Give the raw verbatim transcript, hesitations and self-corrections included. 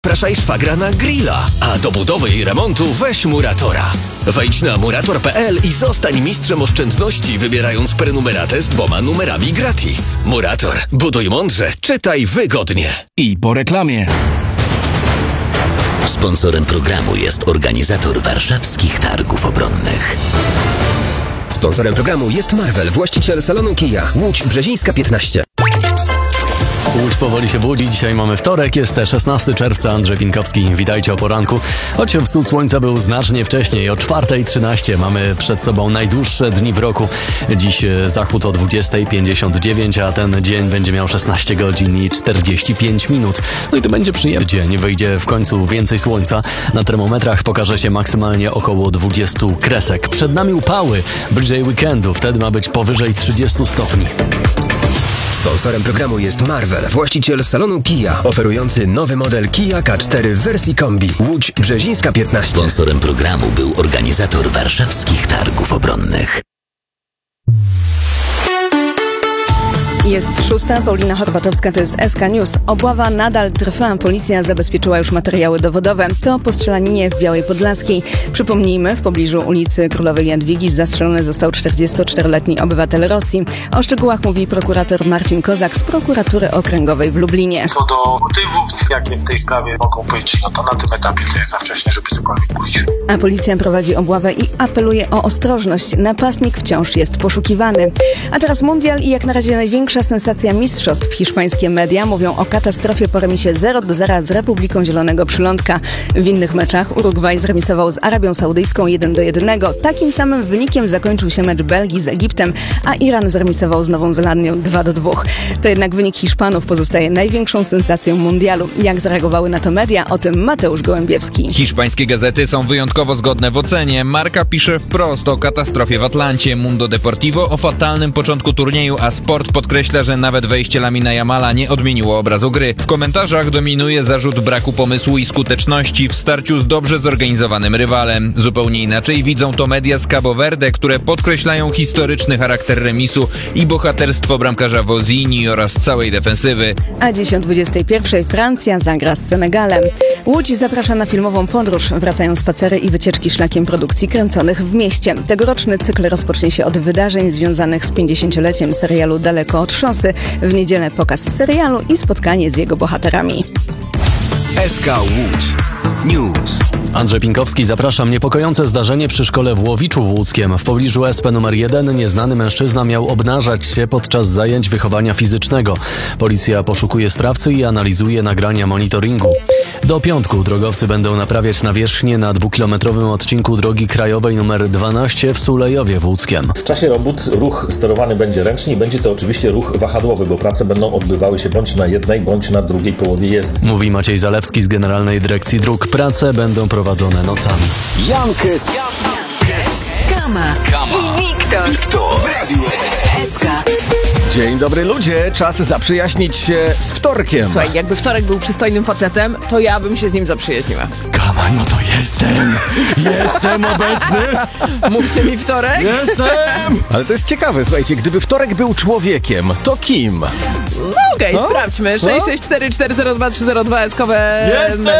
Zapraszaj szwagra na grilla, a do budowy i remontu weź Muratora. Wejdź na murator kropka p l i zostań mistrzem oszczędności, wybierając prenumeratę z dwoma numerami gratis. Murator. Buduj mądrze, czytaj wygodnie. I po reklamie. Sponsorem programu jest organizator warszawskich targów obronnych. Sponsorem programu jest Marvel, właściciel salonu Kia. Łódź Brzezińska piętnaście. Łódź powoli się budzi. Dzisiaj mamy wtorek, jest szesnastego czerwca. Andrzej Pinkowski, witajcie o poranku. Choć wschód słońca był znacznie wcześniej, o czwarta trzynaście. Mamy przed sobą najdłuższe dni w roku. Dziś zachód o dwudziesta pięćdziesiąt dziewięć, a ten dzień będzie miał szesnaście godzin i czterdzieści pięć minut. No i to będzie przyjemny dzień. Wyjdzie w końcu więcej słońca. Na termometrach pokaże się maksymalnie około dwadzieścia kresek. Przed nami upały, bliżej weekendu. Wtedy ma być powyżej trzydzieści stopni. Sponsorem programu jest Marvel, właściciel salonu Kia, oferujący nowy model Kia K cztery w wersji kombi. Łódź Brzezińska piętnaście. Sponsorem programu był organizator warszawskich targów obronnych. Jest szósta, Paulina Horbatowska, to jest S K News. Obława nadal trwa, policja zabezpieczyła już materiały dowodowe. To po strzelaninie w Białej Podlaskiej. Przypomnijmy, w pobliżu ulicy Królowej Jadwigi zastrzelony został czterdziestoczteroletni obywatel Rosji. O szczegółach mówi prokurator Marcin Kozak z prokuratury okręgowej w Lublinie. Co do motywów, jakie w tej sprawie mogą być, no to na tym etapie to jest za wcześnie, żeby cokolwiek mówić. A policja prowadzi obławę i apeluje o ostrożność. Napastnik wciąż jest poszukiwany. A teraz mundial i jak na razie największa sensacja mistrzostw. Hiszpańskie media mówią o katastrofie po remisie zero do zera z Republiką Zielonego Przylądka. W innych meczach Urugwaj zremisował z Arabią Saudyjską jeden do jednego. Takim samym wynikiem zakończył się mecz Belgii z Egiptem, a Iran zremisował z Nową Zelandią dwa do dwóch. To jednak wynik Hiszpanów pozostaje największą sensacją mundialu. Jak zareagowały na to media? O tym Mateusz Gołębiewski. Hiszpańskie gazety są wyjątkowo zgodne w ocenie. Marca pisze wprost o katastrofie w Atlancie, Mundo Deportivo o fatalnym początku turnieju, a Sport podkreśla, że nawet wejście Lamina Jamala nie odmieniło obrazu gry. W komentarzach dominuje zarzut braku pomysłu i skuteczności w starciu z dobrze zorganizowanym rywalem. Zupełnie inaczej widzą to media z Cabo Verde, które podkreślają historyczny charakter remisu i bohaterstwo bramkarza Wozini oraz całej defensywy. A dziś o dwudziestej pierwszej Francja zagra z Senegalem. Łódź zaprasza na filmową podróż. Wracają spacery i wycieczki szlakiem produkcji kręconych w mieście. Tegoroczny cykl rozpocznie się od wydarzeń związanych z pięćdziesięcioleciem serialu Daleko od szosy. W niedzielę pokaz serialu i spotkanie z jego bohaterami. S K Łódź News. Andrzej Pinkowski, zapraszam. Niepokojące zdarzenie przy szkole w Łowiczu w Łódzkiem. W pobliżu S P numer jeden nieznany mężczyzna miał obnażać się podczas zajęć wychowania fizycznego. Policja poszukuje sprawcy i analizuje nagrania monitoringu. Do piątku drogowcy będą naprawiać nawierzchnię na dwukilometrowym odcinku drogi krajowej numer dwanaście w Sulejowie w Łódzkiem. W czasie robót ruch sterowany będzie ręcznie i będzie to oczywiście ruch wahadłowy, bo prace będą odbywały się bądź na jednej, bądź na drugiej połowie jezdni. Mówi Maciej Zalewski z Generalnej Dyrekcji Dróg. Prace będą prowadzone nocami. Jankes. Kama. I Wiktor. Wiktor. S K. Dzień dobry ludzie, czas zaprzyjaźnić się z wtorkiem. Słuchaj, jakby wtorek był przystojnym facetem, to ja bym się z nim zaprzyjaźniła. Kama, no to jestem. Jestem obecny. Mówcie mi wtorek. Jestem. Ale to jest ciekawe, słuchajcie, gdyby wtorek był człowiekiem, to kim? No okej, okay, sprawdźmy. sześć sześć cztery cztery zero dwa trzy zero dwa eskowe. Jestem.